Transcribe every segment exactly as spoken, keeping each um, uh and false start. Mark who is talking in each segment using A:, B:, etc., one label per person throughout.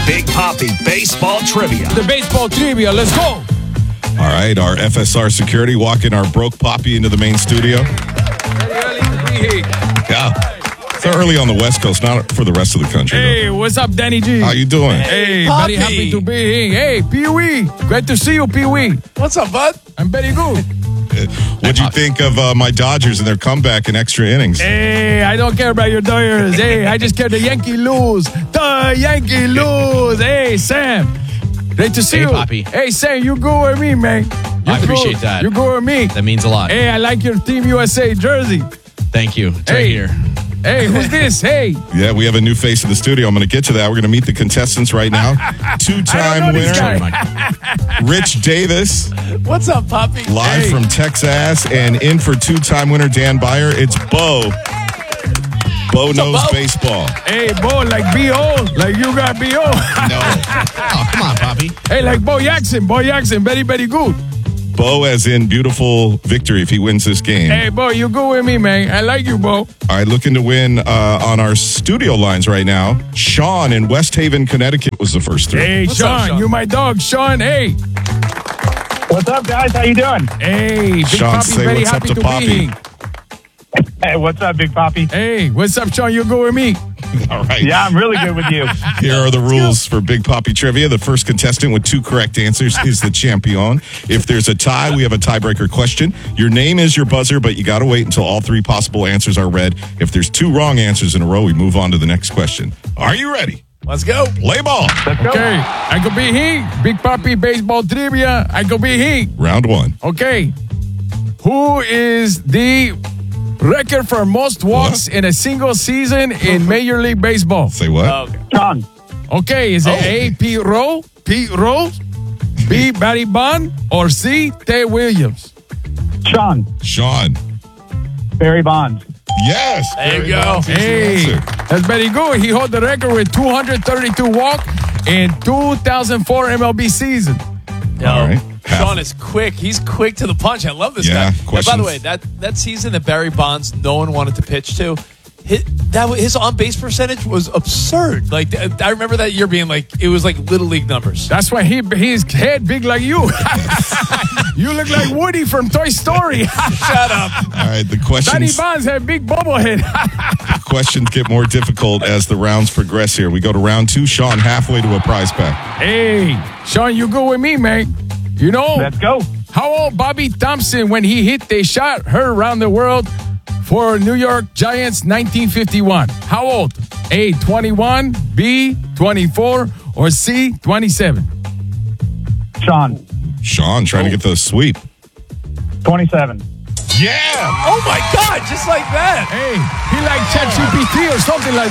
A: Big Papi Baseball Trivia.
B: The baseball trivia. Let's go.
C: All right, our F S R security walking our broke Papi into the main studio.
B: Very early to be here.
C: Yeah. So early on the West Coast, not for the rest of the country.
B: Hey, what's up, Danny G?
C: How you doing?
B: Hey,
D: Papi.
B: very happy to be here. Hey, Pee-wee. Great to see you, Pee-wee.
D: What's up, bud?
B: I'm very good.
C: What'd you think of uh, my Dodgers and their comeback in extra innings?
B: Hey, I don't care about your Dodgers. Hey, I just care the Yankee lose. The Yankee lose. Hey, Sam. Great to see
E: Hey,
B: you.
E: Papi.
B: Hey, Sam, you go with me, man. You
E: I
B: go-
E: appreciate that.
B: You go with me.
E: That means a lot.
B: Hey, I like your Team U S A jersey.
E: Thank you. It's
B: Hey.
E: right here.
B: Hey, who's this? Hey.
C: Yeah, we have a new face in the studio. I'm going to get to that. We're going to meet the contestants right now. Two-time
B: I don't know this
C: winner,
B: guy.
C: Rich Davis,
D: What's up, Poppy?
C: live
B: Hey.
C: from Texas, and in for two-time winner Dan Byer. It's Bo. Bo knows
D: Bo?
C: baseball.
B: Hey, Bo, like B O. Like you got B O.
C: No.
E: Oh, come on, Poppy.
B: Hey, like Bo Jackson. Bo Jackson, very, very good.
C: Bo as in beautiful victory if he wins this game.
B: Hey, Bo, you go with me, man. I like you, Bo.
C: All right, looking to win uh, on our studio lines right now. Sean in West Haven, Connecticut was the first three.
B: Hey,
D: What's
B: Sean,
D: up, Sean?
B: you my dog, Sean. Hey.
F: What's up, guys? How you doing?
B: Hey, Big
C: Sean,
B: Papi,
C: say
B: very
C: what's up
B: happy
C: to
B: to
C: Papi.
B: be here.
F: Hey, what's up, Big Papi?
B: Hey, what's up, Sean? You go with me.
C: All right.
F: Yeah, I'm really good with you.
C: Here are the rules for Big Papi Trivia. The first contestant with two correct answers is the champion. If there's a tie, we have a tiebreaker question. Your name is your buzzer, but you got to wait until all three possible answers are read. If there's two wrong answers in a row, we move on to the next question. Are you ready?
D: Let's go.
C: Play ball.
F: Let's go.
B: Okay, I could be here. Big Papi Baseball Trivia. I could be here.
C: Round one.
B: Okay. Who is the record for most walks in a single season in Major League Baseball?
C: Say what?
D: Okay.
F: Sean.
B: Okay, is it A, Pete Rose, Pete Rose, B, Barry Bond, or C, Ted Williams?
F: Sean.
C: Sean.
F: Barry Bonds.
C: Yes.
D: There you
C: Very
D: go.
C: nice. Easy
B: Hey,
C: answer.
B: that's very good. He held the record with two hundred thirty-two walks in two thousand four M L B season.
D: Yo,
C: All right.
D: Sean is quick. He's quick to the punch. I love this
C: Yeah,
D: guy. And by
C: questions?
D: the way, that, that season that Barry Bonds, no one wanted to pitch to, his, that his on base percentage was absurd. Like I remember that year being like it was like little league numbers.
B: That's why he his head big like you. You look like Woody from Toy Story.
D: Shut up.
C: All right. The
B: Danny
C: questions,
B: Bonds had big bubble head.
C: questions get more difficult as the rounds progress here. We go to round two. Sean, halfway to a prize pack.
B: Hey, Sean, you go with me, man. You know
F: Let's go.
B: how old Bobby Thompson when he hit the shot heard around the world for New York Giants nineteen fifty-one? How old? A, twenty-one, B, twenty-four, or C, twenty-seven?
F: Sean.
C: Sean trying to get the sweep.
F: twenty-seven.
C: Yeah.
D: Oh my God! Just like that.
B: Hey, he like ChatGPT or something like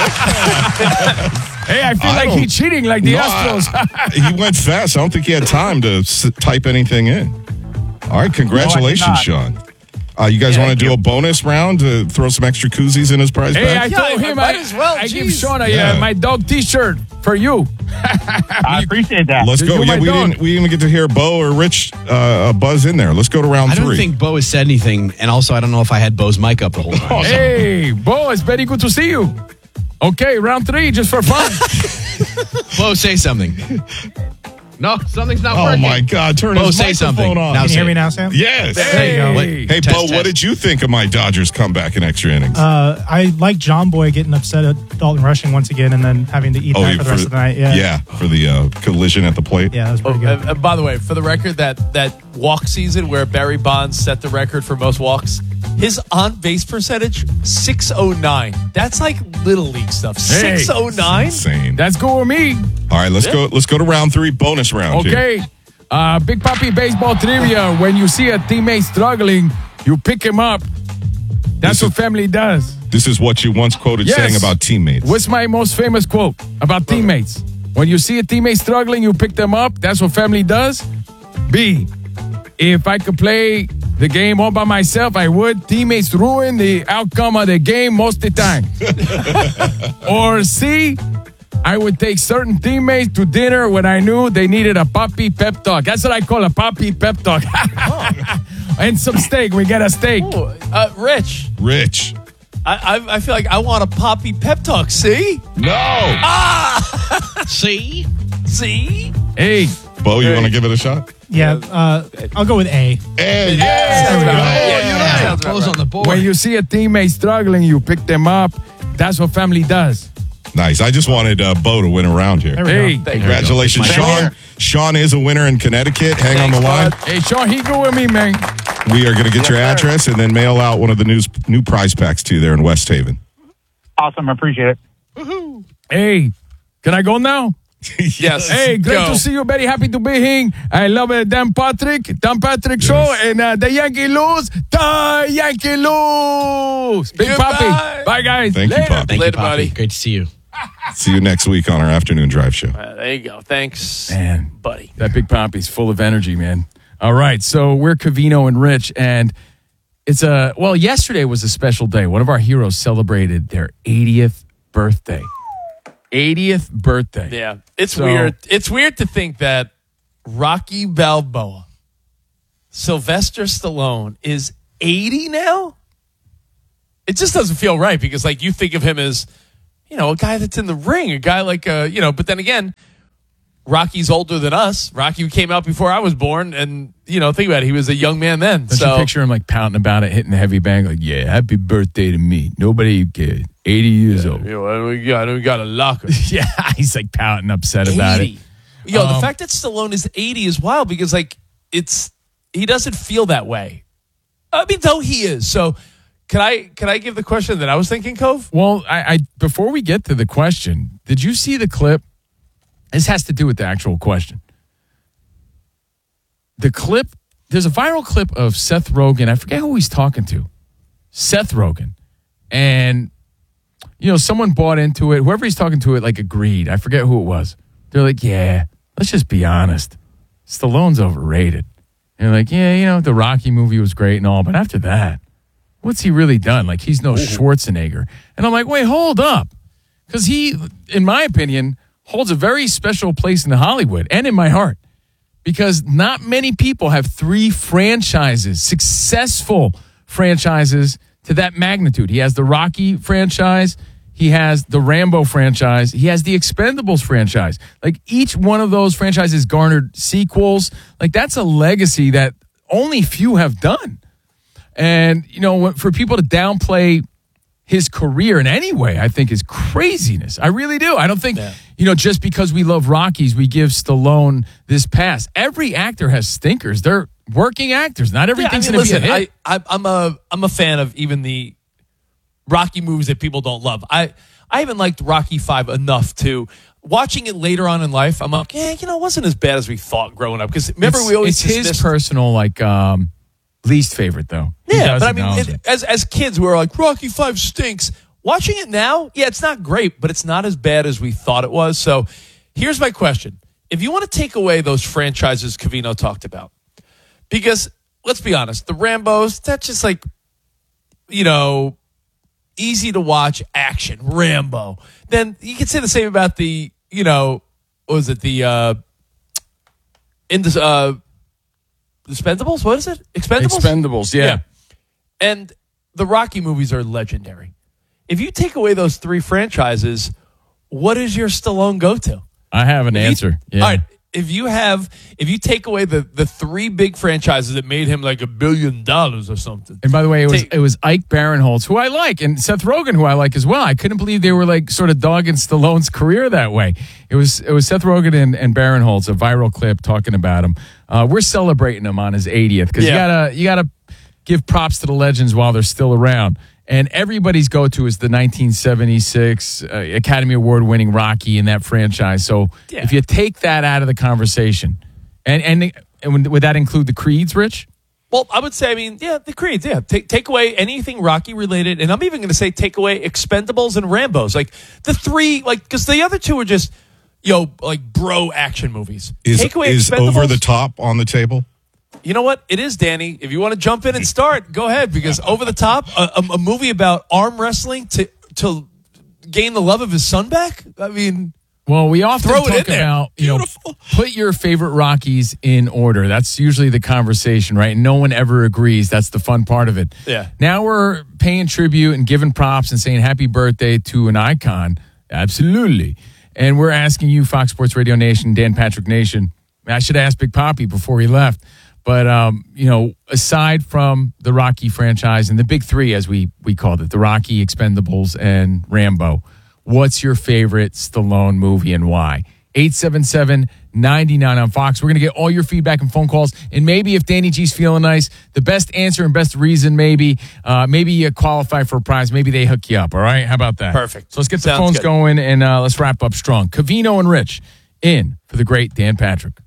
B: that. Hey, I feel
C: I
B: like he
C: don't-
B: cheating like the
C: No,
B: Astros.
C: I- he went fast. I don't think he had time to s- type anything in. All right, congratulations,
F: not.
C: Sean. Uh, you guys
D: Yeah,
C: want to do a bonus round to throw some extra koozies in his prize
B: Hey, I
C: bag?
D: Yeah,
B: told
D: I
B: him
D: might
B: I,
D: as well,
B: I give
D: jeez.
B: Sean a,
C: Yeah.
B: uh, my dog T-shirt for you.
F: I appreciate that.
C: Let's go.
B: You're
C: Yeah,
B: my
C: we
B: dog.
C: didn't. We didn't even get to hear Bo or Rich uh, buzz in there. Let's go to round
E: I don't
C: three.
E: think Bo has said anything, and also I don't know if I had Bo's mic up the whole time.
B: Hey, Bo, it's very good to see you. Okay, round three, just for fun.
E: Bo, say something. No, something's not
C: oh
E: working.
C: my God! Turn
E: Bo,
C: his
E: say
C: microphone
E: something.
C: on.
E: Now
G: Can you
E: say
G: hear me
E: it.
G: now, Sam?
C: Yes.
B: There you go.
C: Hey,
E: Test,
C: Bo, what
E: test.
C: did you think of my Dodgers comeback in extra innings?
G: Uh, I like John Boy getting upset at Dalton Rushing once again and then having to eat that for the rest of the night. Yeah.
C: for the uh, collision at the plate.
G: Yeah, that was
D: Oh,
G: pretty good.
D: and, and by the way, for the record, that that walk season where Barry Bonds set the record for most walks, his on base percentage six oh nine. That's like little league stuff.
B: Hey.
D: six oh nine.
C: Insane.
B: That's good with me.
C: All right, let's go. Let's go to round three, bonus round. here.
B: Okay. Uh, Big Papi Baseball Trivia. When you see a teammate struggling, you pick him up. That's
C: This
B: what
C: is-
B: family does.
C: This is what you once quoted
B: Yes.
C: saying about teammates.
B: What's my most famous quote about teammates? When you see a teammate struggling, you pick them up. That's what family does. B, if I could play the game all by myself, I would. Teammates ruin the outcome of the game most of the time. Or C, I would take certain teammates to dinner when I knew they needed a puppy pep talk. That's what I call a puppy pep talk. And some steak. We get a steak.
D: Ooh, uh, Rich,
C: Rich.
D: I, I I feel like I want a Poppy pep talk. See?
C: No.
E: See?
D: See?
B: Hey,
C: Bo, you want to give it a shot?
G: Yeah, uh, I'll go with A.
C: Hey,
D: Sounds
C: there we
D: about
C: go.
D: right. Yeah, yeah,
E: Yeah,
D: sounds about
E: Bo's
D: right.
E: on the board.
B: when you see a teammate struggling, you pick them up. That's what family does.
C: Nice. I just wanted uh, Bo to win a round here.
G: There we
B: Hey,
G: go.
C: Congratulations,
E: There we go.
C: Sean. Sean is a winner in Connecticut. Hang on the line.
B: hey, Sean, he good with me, man.
C: We are going to get
F: Yes,
C: your
F: sir.
C: address and then mail out one of the new, new prize packs to you there in West Haven.
F: Awesome. I appreciate it.
B: Hey, can I go now?
D: Yes.
B: Hey, great
D: Go.
B: to see you. Very happy to be here. I love uh, Dan Patrick, Dan Patrick show, and uh, the Yankee lose. The Yankee lose. Big
D: Goodbye.
B: Papi. Bye, guys.
C: Thank you,
B: Later.
C: Pop.
E: Thank
D: Later,
E: you, Poppy.
D: buddy.
E: Great to see you.
C: See you next week on our afternoon drive show.
D: Uh, there you go. Thanks,
B: Man,
D: buddy.
B: that Big Papi's full of energy, man. All right, so we're Covino and Rich, and it's a, well, yesterday was a special day. One of our heroes celebrated their eightieth birthday. eightieth birthday.
D: Yeah, it's
B: So-
D: weird. It's weird to think that Rocky Balboa, Sylvester Stallone, is eighty now. It just doesn't feel right because, like, you think of him as, you know, a guy that's in the ring, a guy like, uh, you know. But then again, Rocky's older than us. Rocky came out before I was born, and you know, think about it. He was a young man then.
B: Don't
D: so
B: you picture him like pouting about it, hitting the heavy bang, like, yeah, happy birthday to me. Nobody cared. eighty years old.
D: you know, I don't got, I don't got a locker.
B: Yeah, he's like pouting, upset about it.
D: eighty. Yo, the
B: Um,
D: fact that Stallone is eighty is wild because, like, it's he doesn't feel that way. I mean, though he is. So, can I can I give the question that I was thinking, Cove?
B: Well, I, I before we get to the question, did you see the clip? This has to do with the actual question. The clip, there's a viral clip of Seth Rogen. I forget who he's talking to. Seth Rogen. And, you know, someone bought into it. Whoever he's talking to, it like agreed. I forget who it was. They're like, yeah, let's just be honest. Stallone's overrated. And they're like, yeah, you know, the Rocky movie was great and all, but after that, what's he really done? Like, he's no Schwarzenegger. And I'm like, wait, hold up. Because he, in my opinion, holds a very special place in Hollywood and in my heart. Because not many people have three franchises, successful franchises to that magnitude. He has the Rocky franchise. He has the Rambo franchise. He has the Expendables franchise. Like, each one of those franchises garnered sequels. Like, that's a legacy that only few have done. And, you know, for people to downplay his career in any way, I think is craziness. I really do. I don't think,
D: Yeah.
B: you know, just because we love Rockies, we give Stallone this pass. Every actor has stinkers. They're working actors. Not everything's
D: Yeah, I mean,
B: going to be a
D: listen,
B: hit.
D: I, I, I'm a I'm a fan of even the Rocky movies that people don't love. I I haven't liked Rocky Five enough to watching it later on in life. I'm like, yeah, you know, it wasn't as bad as we thought growing up. Because remember,
B: it's,
D: we always
B: it's his
D: dismissed-
B: personal, like, um, least favorite, though. He
D: Yeah,
B: does
D: but I mean,
B: acknowledge
D: it,
B: it.
D: as as kids, we were like, Rocky Five stinks. Watching it now, yeah, it's not great, but it's not as bad as we thought it was. So, here's my question: if you want to take away those franchises Covino talked about, because let's be honest, the Rambos, that's just like, you know, easy to watch action Rambo. Then you can say the same about the, you know, what was it the uh, in the uh, Expendables? What is it? Expendables.
B: Expendables, yeah.
D: And the Rocky movies are legendary. If you take away those three franchises, what is your Stallone go-to?
B: I have an
D: If you-
B: answer. Yeah.
D: All right. If you have, if you take away the, the three big franchises that made him like a billion dollars or something.
B: And by the way, it was
D: Take-
B: it was Ike Barinholtz, who I like, and Seth Rogen, who I like as well. I couldn't believe they were like sort of dogging Stallone's career that way. It was it was Seth Rogen and, and Barinholtz, a viral clip talking about him. Uh, we're celebrating him on his eightieth because
D: Yeah.
B: you gotta you gotta give props to the legends while they're still around. And everybody's go-to is the nineteen seventy-six uh, Academy Award-winning Rocky in that franchise. So
D: Yeah.
B: if you take that out of the conversation, and and, and would that include the Creeds, Rich?
D: Well, I would say, I mean, yeah, the Creeds, yeah. Take take away anything Rocky related, and I'm even going to say take away Expendables and Rambos, like the three, like because the other two are just, yo, like bro action movies.
C: Is,
D: take away
C: is
D: Expendables.
C: Over the Top on the table?
D: You know what? It is, Danny. If you want to jump in and start, go ahead. Because Over the Top, a, a, a movie about arm wrestling to to gain the love of his son back. I mean,
B: Well, we often
D: Throw it
B: talk
D: in there.
B: about, you know,
D: Beautiful.
B: put your favorite Rockies in order. That's usually the conversation, right? No one ever agrees. That's the fun part of it.
D: Yeah.
B: Now we're paying tribute and giving props and saying happy birthday to an icon. Absolutely. And we're asking you, Fox Sports Radio Nation, Dan Patrick Nation. I should have asked Big Papi before he left. But, um, you know, aside from the Rocky franchise and the big three, as we, we called it, the Rocky, Expendables, and Rambo, what's your favorite Stallone movie and why? eight seven seven, nine nine on Fox. We're going to get all your feedback and phone calls. And maybe if Danny G's feeling nice, the best answer and best reason, maybe, uh, maybe you qualify for a prize. Maybe they hook you up. All right? How about that?
D: Perfect.
B: So let's get the
D: Sounds
B: phones
D: good.
B: going and uh, let's wrap up strong. Covino and Rich in for the great Dan Patrick.